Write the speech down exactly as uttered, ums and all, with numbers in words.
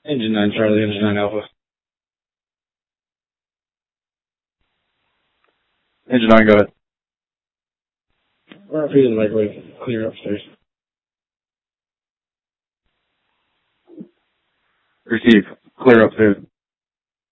Engine nine Charlie, Engine nine Alpha. Engine nine, go ahead. R F P to the microwave. Clear upstairs. Receive. Clear upstairs.